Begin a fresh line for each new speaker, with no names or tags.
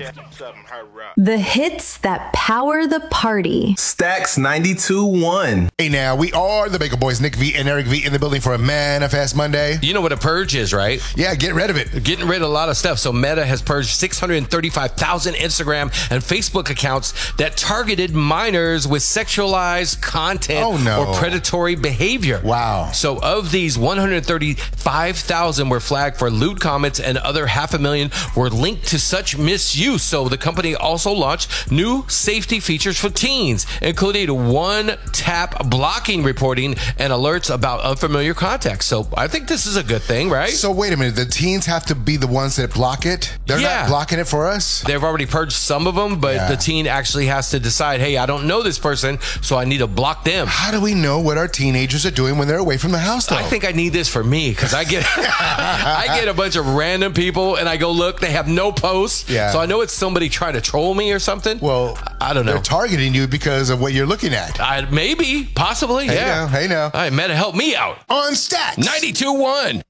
The hits that power the party.
Stacks 92.1.
Hey now, we are the Baker Boys, Nick V and Eric V in the building for a Manifest Monday.
You know what a purge is, right?
Yeah, get rid of it.
Getting rid of a lot of stuff. So Meta has purged 635,000 Instagram and Facebook accounts that targeted minors with sexualized content or predatory behavior.
Wow.
So of these, 135,000 were flagged for lewd comments and other 500,000 were linked to such misuse. So the company also launched new safety features for teens, including one-tap blocking reporting and alerts about unfamiliar contacts. So I think this is a good thing, right?
So wait a minute, the teens have to be the ones that block it? They're not blocking it for us?
They've already purged some of them, but the teen actually has to decide, hey, I don't know this person, so I need to block them.
How do we know what our teenagers are doing when they're away from the house, though?
I think I need this for me, because I get I get a bunch of random people, and I go, look, they have no posts, so I know it's somebody trying to troll me or something.
Well,
I don't know.
They're targeting you because of what you're looking at.
Maybe, possibly,
Hey now.
All right, Meta, help me out.
On Stacks
92.1.